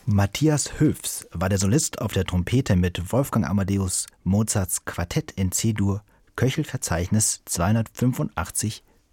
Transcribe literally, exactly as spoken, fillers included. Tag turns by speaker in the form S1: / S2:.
S1: Matthias Höfs war der Solist auf der Trompete mit Wolfgang Amadeus Mozarts Quartett in C-Dur, Köchel-Verzeichnis zweihundertfünfundachtzig